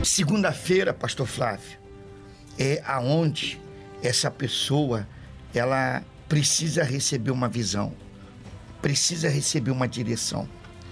Segunda-feira, pastor Flávio, é aonde essa pessoa, ela precisa receber uma visão, precisa receber uma direção.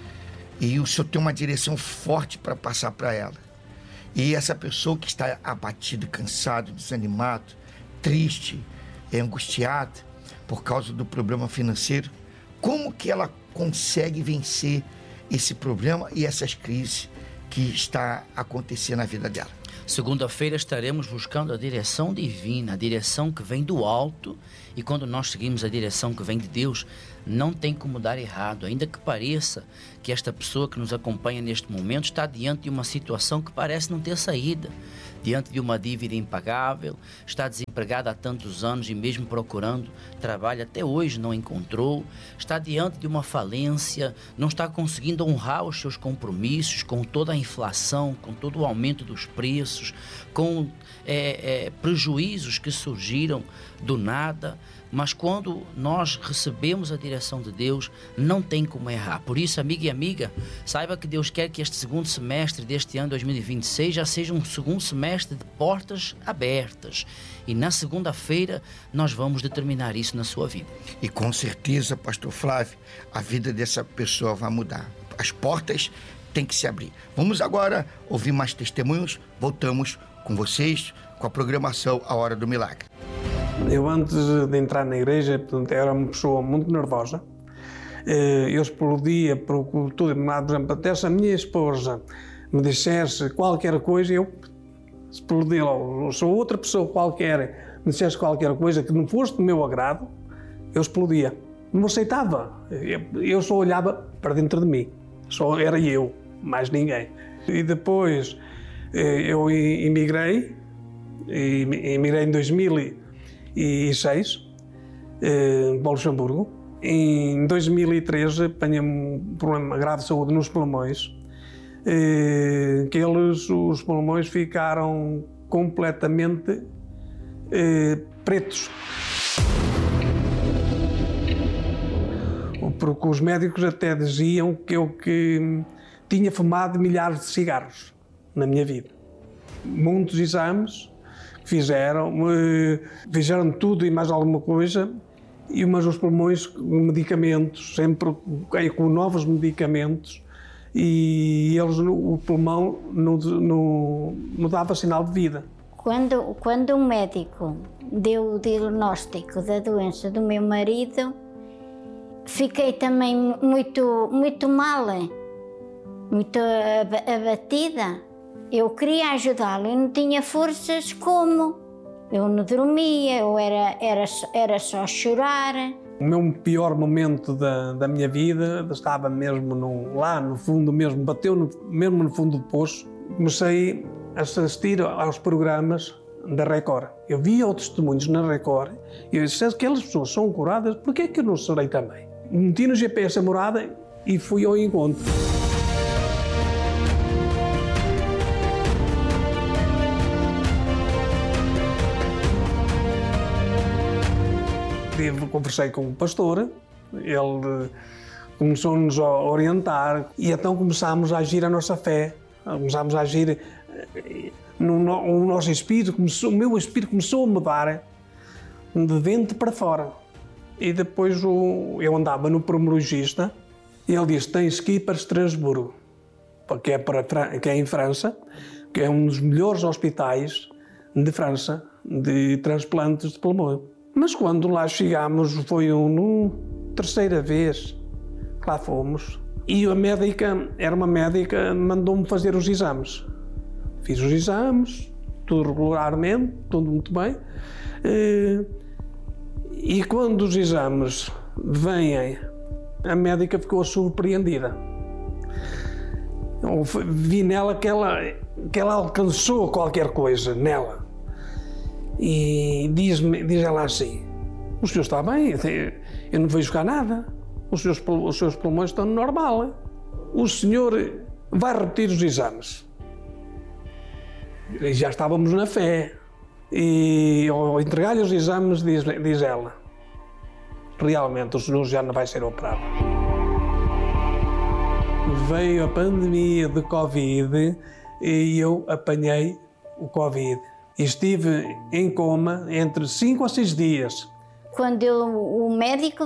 E o Senhor tem uma direção forte para passar para ela. E essa pessoa que está abatida, cansado, desanimado, triste, angustiada por causa do problema financeiro, como que ela consegue vencer esse problema e essas crises que está acontecendo na vida dela? Segunda-feira estaremos buscando a direção divina, a direção que vem do alto, e quando nós seguimos a direção que vem de Deus, não tem como dar errado, ainda que pareça que esta pessoa que nos acompanha neste momento está diante de uma situação que parece não ter saída, diante de uma dívida impagável, está desempregada há tantos anos e mesmo procurando trabalho até hoje não encontrou, está diante de uma falência, não está conseguindo honrar os seus compromissos com toda a inflação, com todo o aumento dos preços, com prejuízos que surgiram do nada. Mas quando nós recebemos a direção de Deus, não tem como errar. Por isso, amigo e amiga, saiba que Deus quer que este segundo semestre deste ano 2026 já seja um segundo semestre de portas abertas. E na segunda-feira nós vamos determinar isso na sua vida. E com certeza, pastor Flávio, a vida dessa pessoa vai mudar. As portas têm que se abrir. Vamos agora ouvir mais testemunhos. Voltamos com vocês, com a programação A Hora do Milagre. Eu, antes de entrar na igreja, era uma pessoa muito nervosa. Eu explodia por tudo. Por exemplo, até se a minha esposa me dissesse qualquer coisa, eu explodia logo. Se outra pessoa qualquer me dissesse qualquer coisa que não fosse do meu agrado, eu explodia. Não aceitava. Eu só olhava para dentro de mim. Só era eu, mais ninguém. E depois eu emigrei em 2006 para Luxemburgo. Em 2013 apanhei um problema grave de saúde nos pulmões, os pulmões ficaram completamente pretos. Porque os médicos até diziam que eu tinha fumado milhares de cigarros na minha vida. Muitos exames fizeram tudo e mais alguma coisa, mas os pulmões, medicamentos, sempre com novos medicamentos, e o pulmão não dava sinal de vida. Quando o médico deu o diagnóstico da doença do meu marido, fiquei também muito mal, muito abatida. Eu queria ajudá-lo e não tinha forças como. Eu não dormia, era só chorar. O meu pior momento da minha vida estava mesmo lá no fundo, bateu mesmo no fundo do poço. Comecei a assistir aos programas da Record. Eu via os testemunhos na Record e eu disse: se aquelas pessoas são curadas, por que é que eu não serei também? Meti no GPS a morada e fui ao encontro. Conversei com o pastor, ele começou-nos a orientar e então começámos a agir a nossa fé, começámos a agir o nosso espírito, o meu espírito começou a mudar de dentro para fora. E depois eu andava no pneumologista e ele disse: tens que ir para Estrasburgo, que é em França, que é um dos melhores hospitais de França de transplantes de pulmão. Mas quando lá chegámos, foi uma terceira vez que lá fomos, e a médica, mandou-me fazer os exames. Fiz os exames, tudo regularmente, tudo muito bem. E quando os exames vêm, a médica ficou surpreendida. Eu vi nela que ela alcançou qualquer coisa nela. E diz ela assim: o senhor está bem, eu não vejo cá nada, os seus pulmões estão normal, o senhor vai repetir os exames. E já estávamos na fé, e ao entregar-lhe os exames diz ela: realmente o senhor já não vai ser operado. Veio a pandemia de Covid e eu apanhei o Covid. Estive em coma entre 5 a 6 dias. Quando o médico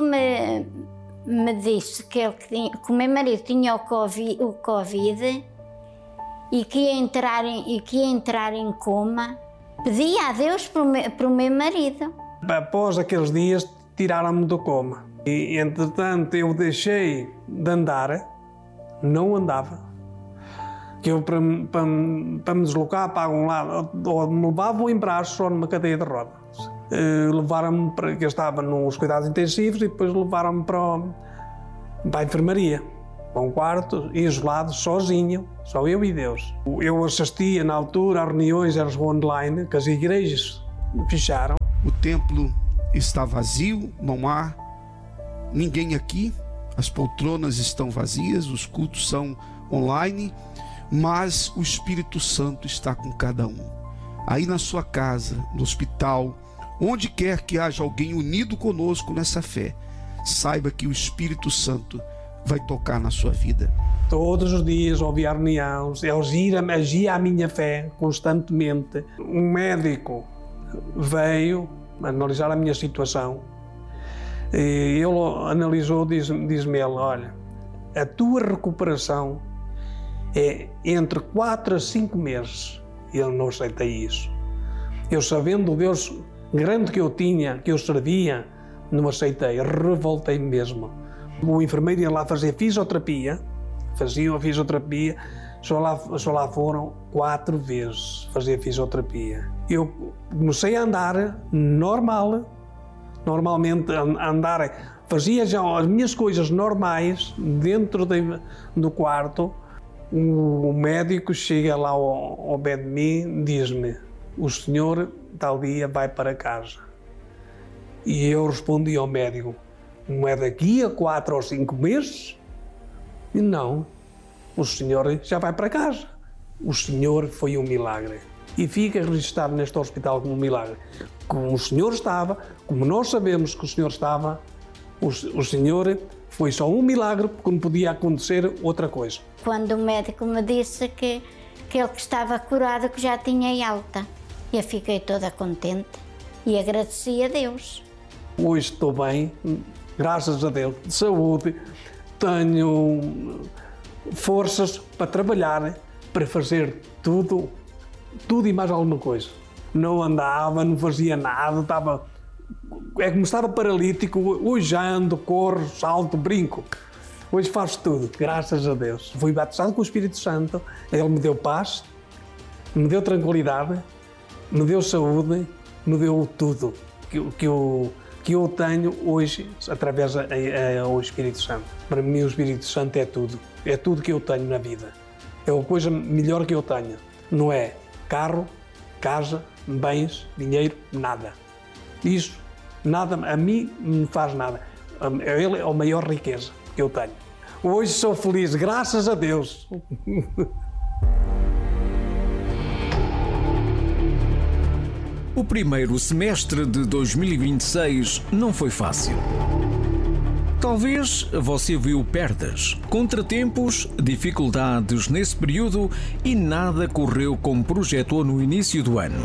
me disse que o meu marido tinha o Covid e que ia entrar em coma, pedi a Deus para o meu marido. Após aqueles dias, tiraram-me do coma. E, entretanto, eu deixei de andar, não andava. Que eu, para me deslocar para algum lado, ou me levavam em braços ou numa cadeia de rodas. Levaram-me para, que eu estava nos cuidados intensivos, e depois levaram-me para a enfermaria, para um quarto, isolado, sozinho, só eu e Deus. Eu assistia na altura a reuniões, elas online, que as igrejas fecharam. O templo está vazio, não há ninguém aqui, as poltronas estão vazias, os cultos são online, mas o Espírito Santo está com cada um. Aí na sua casa, no hospital, onde quer que haja alguém unido conosco nessa fé, saiba que o Espírito Santo vai tocar na sua vida. Todos os dias ouvia reuniões, agia a minha fé constantemente. Um médico veio analisar a minha situação. Ele analisou, diz-me ele, olha, a tua recuperação é entre 4 a 5 meses. Eu não aceitei isso. Eu, sabendo o Deus grande que eu tinha, que eu servia, não aceitei, revoltei-me mesmo. O enfermeiro ia lá fazer fisioterapia, faziam a fisioterapia, só lá foram 4 vezes fazer fisioterapia. Eu comecei a andar normalmente andar, fazia já as minhas coisas normais dentro do quarto. O médico chega lá ao pé de mim, diz-me, o senhor tal dia vai para casa. E eu respondi ao médico, não é daqui a 4 ou 5 meses? E não, o senhor já vai para casa. O senhor foi um milagre. E fica registrado neste hospital como um milagre. Como o senhor estava, como nós sabemos que o senhor estava, o senhor foi só um milagre, porque não podia acontecer outra coisa. Quando o médico me disse que ele que estava curado, que já tinha alta, eu fiquei toda contente e agradeci a Deus. Hoje estou bem, graças a Deus, de saúde, tenho forças para trabalhar, para fazer tudo e mais alguma coisa. Não andava, não fazia nada, como estava paralítico, hoje ando, corro, salto, brinco. Hoje faço tudo, graças a Deus. Fui batizado com o Espírito Santo, Ele me deu paz, me deu tranquilidade, me deu saúde, me deu tudo que eu tenho hoje através do Espírito Santo. Para mim o Espírito Santo é tudo que eu tenho na vida. É a coisa melhor que eu tenho. Não é carro, casa, bens, dinheiro, nada. Isso, nada, a mim não faz nada. Ele é a maior riqueza que eu tenho. Hoje sou feliz, graças a Deus. O primeiro semestre de 2026 não foi fácil. Talvez você viu perdas, contratempos, dificuldades nesse período e nada correu como projetou no início do ano.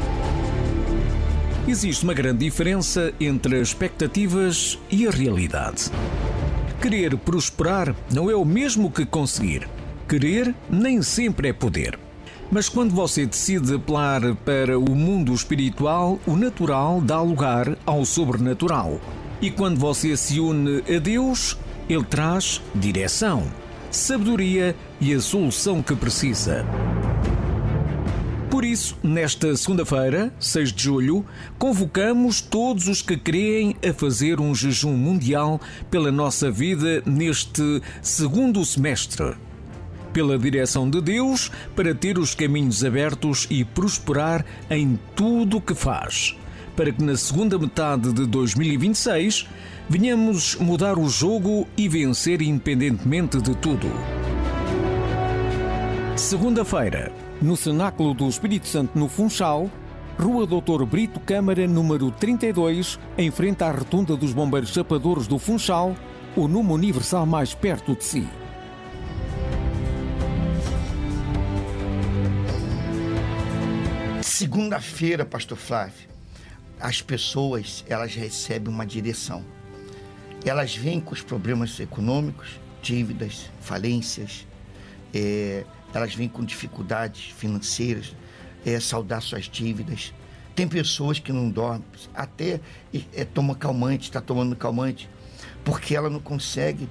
Existe uma grande diferença entre as expectativas e a realidade. Querer prosperar não é o mesmo que conseguir. Querer nem sempre é poder. Mas quando você decide apelar para o mundo espiritual, o natural dá lugar ao sobrenatural. E quando você se une a Deus, Ele traz direção, sabedoria e a solução que precisa. Por isso, nesta segunda-feira, 6 de julho, convocamos todos os que creem a fazer um jejum mundial pela nossa vida neste segundo semestre. Pela direção de Deus, para ter os caminhos abertos e prosperar em tudo o que faz. Para que na segunda metade de 2026 venhamos mudar o jogo e vencer independentemente de tudo. Segunda-feira, no Cenáculo do Espírito Santo no Funchal, Rua Dr. Brito Câmara, número 32, em frente à Rotunda dos Bombeiros Chapadores do Funchal, o número universal mais perto de si. segunda-feira, pastor Flávio, as pessoas, elas recebem uma direção. Elas vêm com os problemas econômicos, dívidas, falências, elas vêm com dificuldades financeiras, saldar suas dívidas. Tem pessoas que não dormem, até toma calmante, está tomando calmante, porque ela não consegue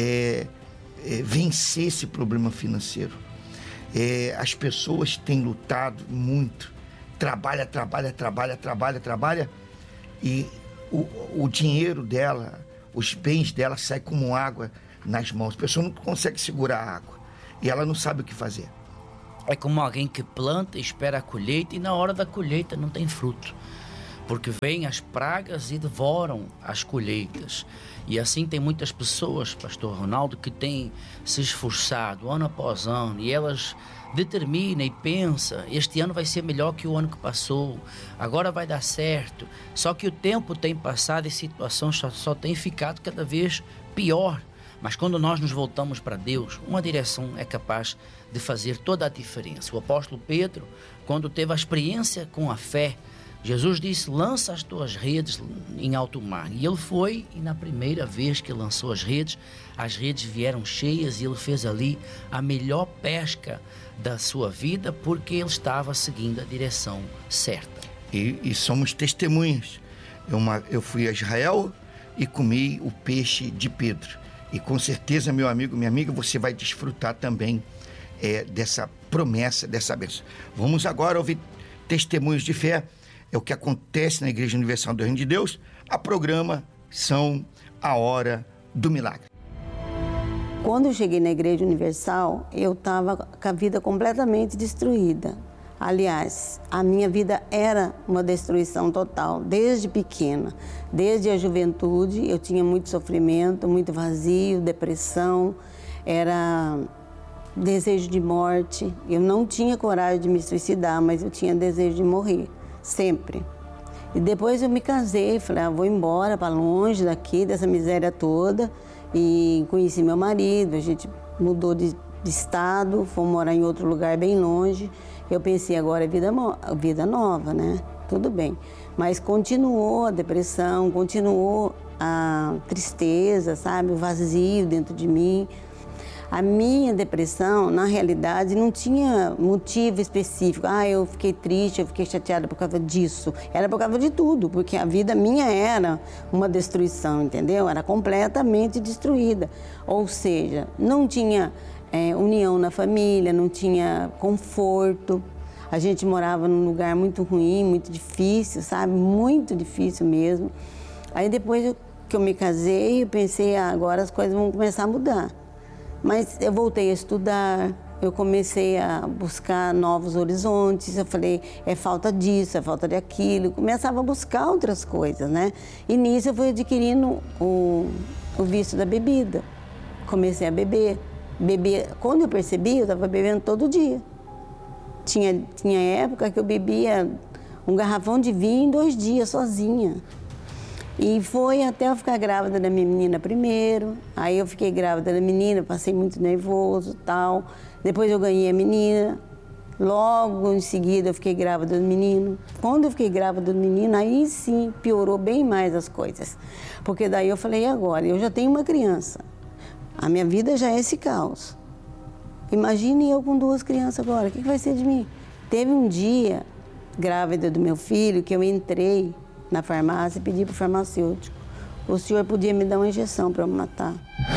vencer esse problema financeiro. As pessoas têm lutado muito, trabalha, e o dinheiro dela, os bens dela saem como água nas mãos. A pessoa não consegue segurar a água e ela não sabe o que fazer. É como alguém que planta, espera a colheita e na hora da colheita não tem fruto. Porque vêm as pragas e devoram as colheitas. E assim tem muitas pessoas, pastor Ronaldo, que têm se esforçado ano após ano e elas determinam e pensam, este ano vai ser melhor que o ano que passou, agora vai dar certo. Só que o tempo tem passado e a situação só tem ficado cada vez pior. Mas quando nós nos voltamos para Deus, uma direção é capaz de fazer toda a diferença. O apóstolo Pedro, quando teve a experiência com a fé, Jesus disse, lança as tuas redes em alto mar. E ele foi, e na primeira vez que lançou as redes vieram cheias e ele fez ali a melhor pesca da sua vida, porque ele estava seguindo a direção certa. E somos testemunhas. Eu fui a Israel e comi o peixe de Pedro. E com certeza, meu amigo, minha amiga, você vai desfrutar também dessa promessa, dessa bênção. Vamos agora ouvir testemunhos de fé. É o que acontece na Igreja Universal do Reino de Deus. A programação A Hora do Milagre. Quando eu cheguei na Igreja Universal, eu estava com a vida completamente destruída. Aliás, a minha vida era uma destruição total, desde pequena. Desde a juventude, eu tinha muito sofrimento, muito vazio, depressão, era desejo de morte. Eu não tinha coragem de me suicidar, mas eu tinha desejo de morrer, sempre. E depois eu me casei, falei, vou embora para longe daqui, dessa miséria toda. E conheci meu marido, a gente mudou de estado, fomos morar em outro lugar bem longe. Eu pensei, agora é vida nova, né? Tudo bem. Mas continuou a depressão, continuou a tristeza, sabe? O vazio dentro de mim. A minha depressão, na realidade, não tinha motivo específico. Eu fiquei triste, eu fiquei chateada por causa disso. Era por causa de tudo, porque a vida minha era uma destruição, entendeu? Era completamente destruída. Ou seja, não tinha união na família, não tinha conforto. A gente morava num lugar muito ruim, muito difícil, sabe? Muito difícil mesmo. Aí depois que eu me casei, eu pensei, agora as coisas vão começar a mudar. Mas eu voltei a estudar, eu comecei a buscar novos horizontes, eu falei, é falta disso, é falta daquilo, começava a buscar outras coisas, né? E nisso eu fui adquirindo o vício da bebida, comecei a beber. Quando eu percebi, eu estava bebendo todo dia. Tinha época que eu bebia um garrafão de vinho em 2 dias, sozinha. E foi até eu ficar grávida da minha menina primeiro, aí eu fiquei grávida da menina, passei muito nervoso e tal. Depois eu ganhei a menina, logo em seguida eu fiquei grávida do menino. Quando eu fiquei grávida do menino, aí sim piorou bem mais as coisas. Porque daí eu falei, agora, eu já tenho uma criança, a minha vida já é esse caos. Imagine eu com 2 crianças agora, o que vai ser de mim? Teve um dia, grávida do meu filho, que eu entrei na farmácia e pedi para o farmacêutico, o senhor podia me dar uma injeção para eu me matar.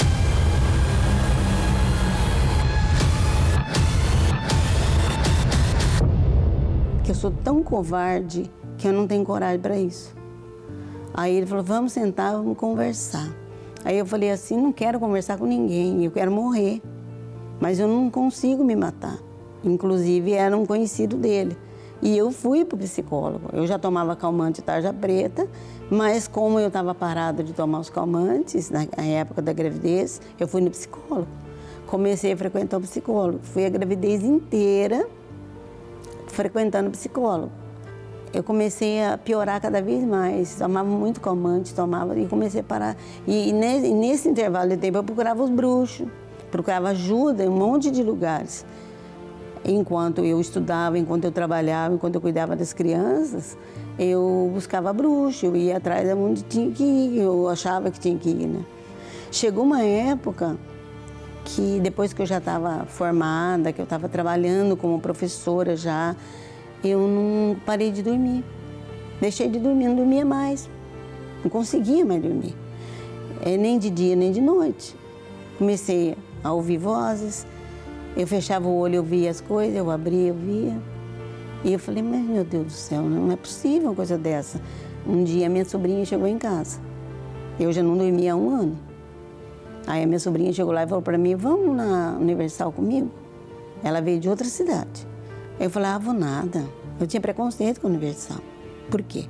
Que eu sou tão covarde que eu não tenho coragem para isso. Aí ele falou, vamos sentar, vamos conversar. Aí eu falei assim, não quero conversar com ninguém, eu quero morrer, mas eu não consigo me matar. Inclusive era um conhecido dele. E eu fui para o psicólogo. Eu já tomava calmante tarja preta, mas como eu estava parada de tomar os calmantes, na época da gravidez, eu fui no psicólogo. Comecei a frequentar o psicólogo. Fui a gravidez inteira frequentando o psicólogo. Eu comecei a piorar cada vez mais. Tomava muito calmante, e comecei a parar. E nesse intervalo de tempo eu procurava os bruxos, procurava ajuda em um monte de lugares. Enquanto eu estudava, enquanto eu trabalhava, enquanto eu cuidava das crianças, eu buscava bruxo, eu ia atrás de onde tinha que ir, eu achava que tinha que ir, né? Chegou uma época que depois que eu já estava formada, que eu estava trabalhando como professora já, eu não parei de dormir. Deixei de dormir, não dormia mais. Não conseguia mais dormir. Nem de dia, nem de noite. Comecei a ouvir vozes, eu fechava o olho, eu via as coisas, eu abria, eu via. E eu falei, mas meu Deus do céu, não é possível uma coisa dessa. Um dia minha sobrinha chegou em casa. Eu já não dormia há 1 ano. Aí a minha sobrinha chegou lá e falou para mim, vamos na Universal comigo? Ela veio de outra cidade. Eu falei, vou nada. Eu tinha preconceito com a Universal. Por quê?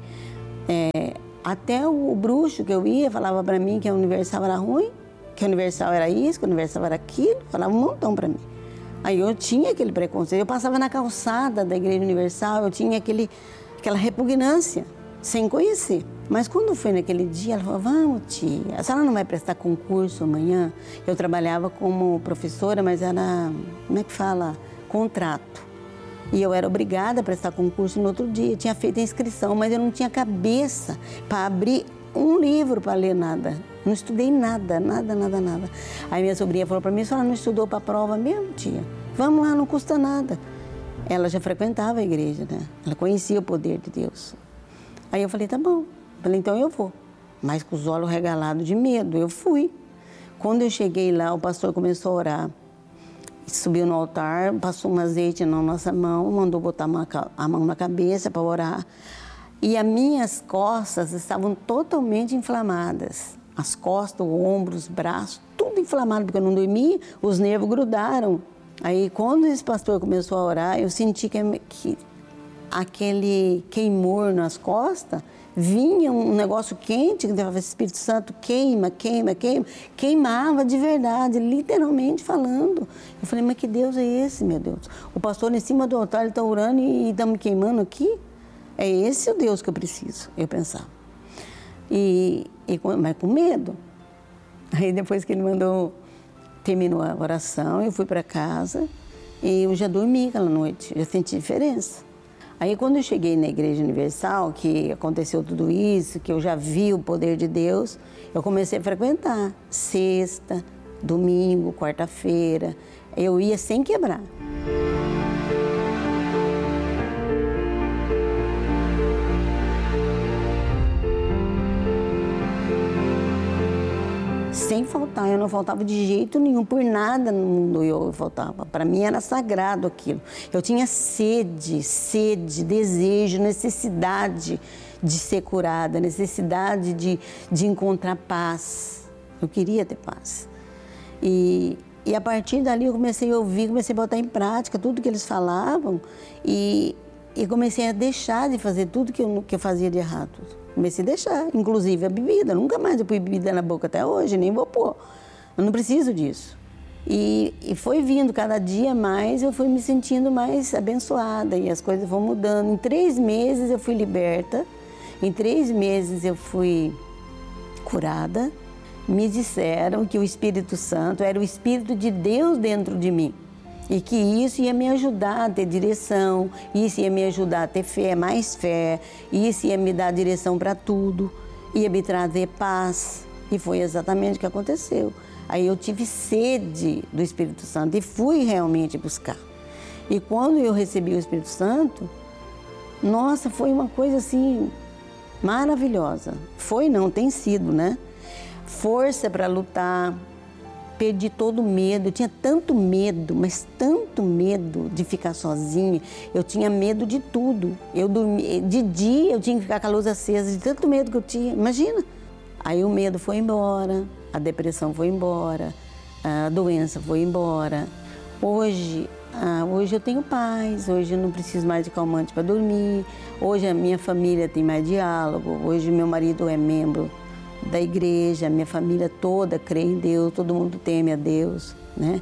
Até o bruxo que eu ia falava para mim que a Universal era ruim, que a Universal era isso, que a Universal era aquilo, falava um montão para mim. Aí eu tinha aquele preconceito, eu passava na calçada da Igreja Universal, eu tinha aquela repugnância, sem conhecer. Mas quando foi naquele dia, ela falou, vamos tia, a senhora não vai prestar concurso amanhã? Eu trabalhava como professora, mas era, como é que fala, contrato. E eu era obrigada a prestar concurso no outro dia, eu tinha feito a inscrição, mas eu não tinha cabeça para abrir um livro para ler nada. Não estudei nada. Aí minha sobrinha falou para mim, a senhora não estudou para a prova mesmo, tia? Vamos lá, não custa nada. Ela já frequentava a igreja, né? Ela conhecia o poder de Deus. Aí eu falei, tá bom. Falei, então eu vou. Mas com os olhos regalados de medo, eu fui. Quando eu cheguei lá, o pastor começou a orar. Subiu no altar, passou um azeite na nossa mão, mandou botar a mão na cabeça para orar. E as minhas costas estavam totalmente inflamadas. As costas, o ombro, os braços, tudo inflamado, porque eu não dormia, os nervos grudaram. Aí, quando esse pastor começou a orar, eu senti que aquele queimor nas costas, vinha um negócio quente, que o Espírito Santo queimava de verdade, literalmente falando. Eu falei, mas que Deus é esse, meu Deus? O pastor em cima do altar, ele está orando e estamos queimando aqui? É esse o Deus que eu preciso, eu pensava. Mas com medo. Aí depois que ele terminou a oração, eu fui para casa e eu já dormi aquela noite, já senti diferença. Aí quando eu cheguei na Igreja Universal, que aconteceu tudo isso, que eu já vi o poder de Deus, eu comecei a frequentar. Sexta, domingo, quarta-feira, eu ia sem quebrar. Sem faltar, eu não faltava de jeito nenhum, por nada no mundo eu faltava. Para mim era sagrado aquilo. Eu tinha sede, desejo, necessidade de ser curada, necessidade de encontrar paz. Eu queria ter paz. E a partir dali eu comecei a ouvir, comecei a botar em prática tudo que eles falavam e comecei a deixar de fazer tudo que eu fazia de errado. Comecei a deixar, inclusive a bebida. Nunca mais eu pus bebida na boca até hoje, nem vou pôr. Eu não preciso disso. E foi vindo cada dia mais, eu fui me sentindo mais abençoada e as coisas vão mudando. Em 3 meses eu fui liberta, em 3 meses eu fui curada. Me disseram que o Espírito Santo era o Espírito de Deus dentro de mim. E que isso ia me ajudar a ter direção, isso ia me ajudar a ter fé, mais fé, isso ia me dar direção para tudo, ia me trazer paz. E foi exatamente o que aconteceu. Aí eu tive sede do Espírito Santo e fui realmente buscar. E quando eu recebi o Espírito Santo, nossa, foi uma coisa assim maravilhosa. Foi não, tem sido, né? Força para lutar. Perdi todo o medo, eu tinha tanto medo, mas tanto medo de ficar sozinha. Eu tinha medo de tudo. Eu dormia, de dia eu tinha que ficar com a luz acesa, de tanto medo que eu tinha, imagina. Aí o medo foi embora, a depressão foi embora, a doença foi embora. Hoje eu tenho paz, hoje eu não preciso mais de calmante para dormir, hoje a minha família tem mais diálogo, hoje meu marido é membro da igreja, minha família toda crê em Deus, todo mundo teme a Deus, né?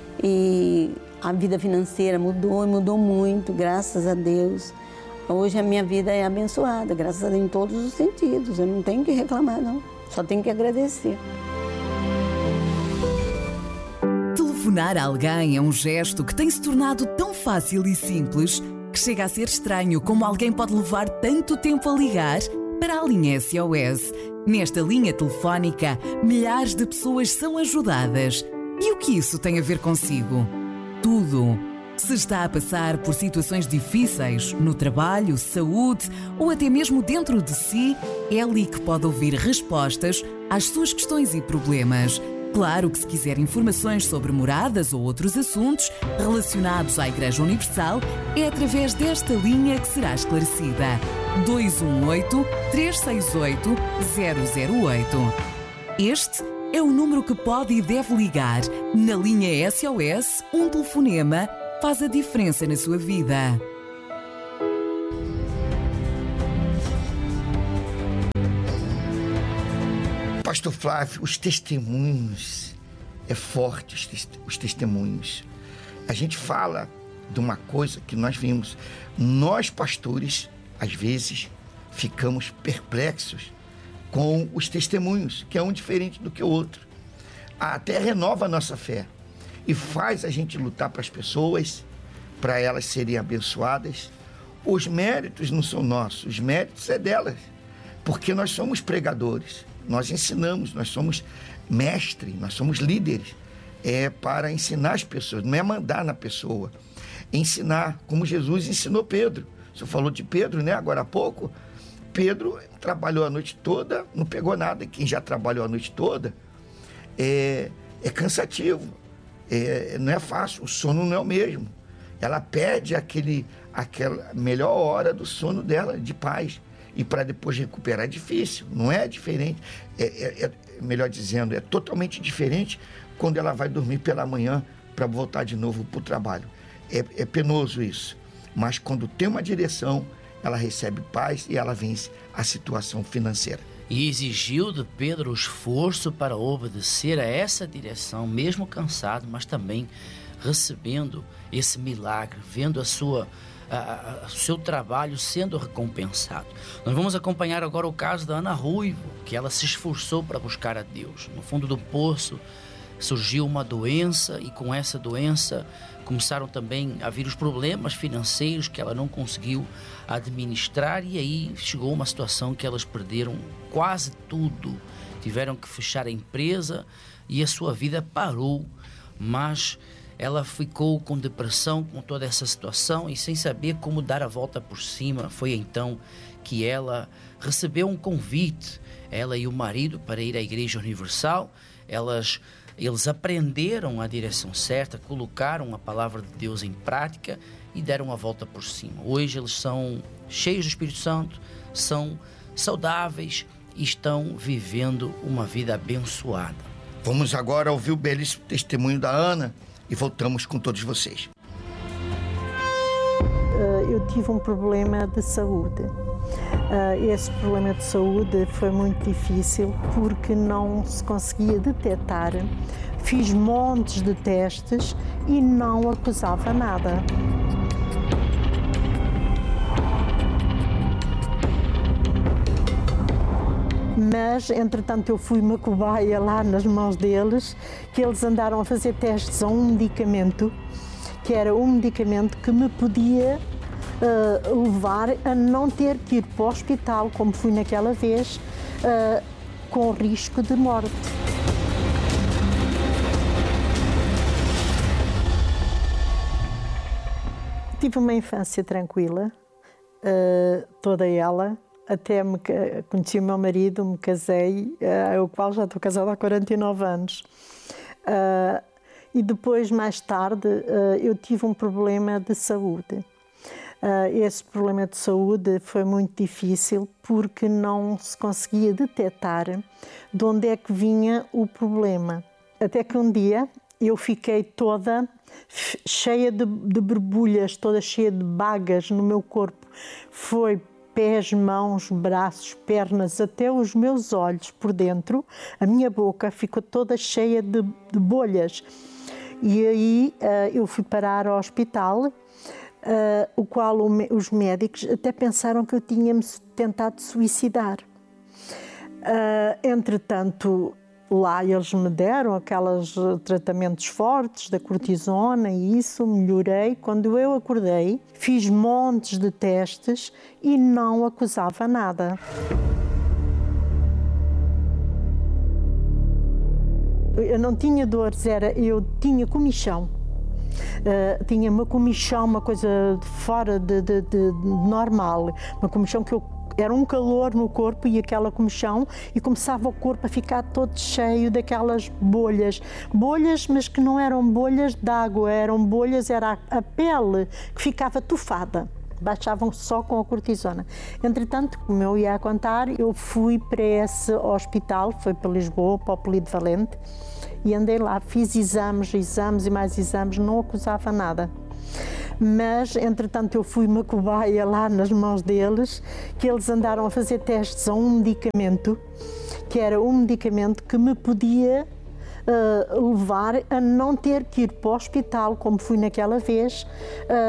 E a vida financeira mudou muito, graças a Deus. Hoje a minha vida é abençoada, graças a Deus, em todos os sentidos. Eu não tenho que reclamar, não. Só tenho que agradecer. Telefonar a alguém é um gesto que tem se tornado tão fácil e simples que chega a ser estranho como alguém pode levar tanto tempo a ligar para a linha SOS. Nesta linha telefónica, milhares de pessoas são ajudadas. E o que isso tem a ver consigo? Tudo. Se está a passar por situações difíceis no trabalho, saúde ou até mesmo dentro de si, é ali que pode ouvir respostas às suas questões e problemas. Claro que se quiser informações sobre moradas ou outros assuntos relacionados à Igreja Universal, é através desta linha que será esclarecida. 218-368-008. Este é o número que pode e deve ligar. Na linha SOS, um telefonema faz a diferença na sua vida. Pastor Flávio, os testemunhos, é forte os testemunhos. A gente fala de uma coisa que nós vimos. Nós, pastores, às vezes, ficamos perplexos com os testemunhos, que é um diferente do que o outro. Até renova a nossa fé e faz a gente lutar para as pessoas, para elas serem abençoadas. Os méritos não são nossos, os méritos é delas, porque nós somos pregadores. Nós ensinamos, nós somos mestres, nós somos líderes. É para ensinar as pessoas, não é mandar na pessoa. Ensinar, como Jesus ensinou Pedro. O senhor falou de Pedro, né? Agora há pouco. Pedro trabalhou a noite toda, não pegou nada. Quem já trabalhou a noite toda é cansativo. Não é fácil, o sono não é o mesmo. Ela perde aquela melhor hora do sono dela, de paz. E para depois recuperar é difícil, não é diferente, melhor dizendo, é totalmente diferente quando ela vai dormir pela manhã para voltar de novo para o trabalho. É penoso isso, mas quando tem uma direção, ela recebe paz e ela vence a situação financeira. E exigiu de Pedro o esforço para obedecer a essa direção, mesmo cansado, mas também recebendo esse milagre, vendo o seu trabalho sendo recompensado. Nós vamos acompanhar agora o caso da Ana Ruivo, que ela se esforçou para buscar a Deus. No fundo do poço surgiu uma doença e com essa doença começaram também a vir os problemas financeiros que ela não conseguiu administrar e aí chegou uma situação que elas perderam quase tudo. Tiveram que fechar a empresa e a sua vida parou, mas ela ficou com depressão com toda essa situação e sem saber como dar a volta por cima. Foi então que ela recebeu um convite, ela e o marido, para ir à Igreja Universal. Eles aprenderam a direção certa, colocaram a palavra de Deus em prática e deram a volta por cima. Hoje eles são cheios do Espírito Santo, são saudáveis e estão vivendo uma vida abençoada. Vamos agora ouvir o belíssimo testemunho da Ana e voltamos com todos vocês. Eu tive um problema de saúde. Esse problema de saúde foi muito difícil porque não se conseguia detectar. Fiz montes de testes e não acusava nada. Mas, entretanto, eu fui uma cobaia lá nas mãos deles, que eles andaram a fazer testes a um medicamento, que era um medicamento que me podia levar a não ter que ir para o hospital, como fui naquela vez, com risco de morte. Tive uma infância tranquila, toda ela. Até conheci o meu marido, me casei, o qual já estou casada há 49 anos. E depois, mais tarde, eu tive um problema de saúde. Esse problema de saúde foi muito difícil porque não se conseguia detectar de onde é que vinha o problema. Até que um dia eu fiquei toda cheia de borbulhas, toda cheia de bagas no meu corpo. Foi pés, mãos, braços, pernas, até os meus olhos por dentro. A minha boca ficou toda cheia de bolhas. E aí eu fui parar ao hospital, o qual os médicos até pensaram que eu tinha-me tentado suicidar. Entretanto, Lá eles me deram aqueles tratamentos fortes da cortisona e isso, melhorei. Quando eu acordei, fiz montes de testes e não acusava nada. Eu não tinha dores, eu tinha comichão. Tinha uma comichão, uma coisa fora de normal, uma comichão que era um calor no corpo e aquela comichão, e começava o corpo a ficar todo cheio daquelas bolhas, mas que não eram bolhas de água, era a pele que ficava tufada. Baixavam só com a cortisona. Entretanto, como eu ia a contar, eu fui para esse hospital, foi para Lisboa, para o Polivalente, e andei lá, fiz exames e mais exames, não acusava nada. Mas, entretanto, eu fui uma cobaia lá nas mãos deles, que eles andaram a fazer testes a um medicamento, que era um medicamento que me podia levar a não ter que ir para o hospital, como fui naquela vez,